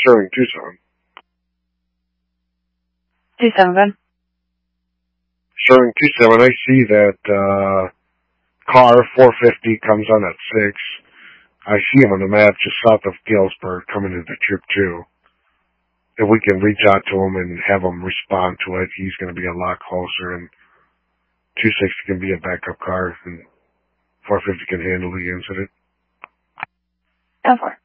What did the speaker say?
Sterling 27. 27. Sterling 27, I see that car 450 comes on at 6. I see him on the map just south of Galesburg coming into Troop 2. If we can reach out to him and have him respond to it, he's going to be a lot closer, and 260 can be a backup car, and 450 can handle the incident. 10-4.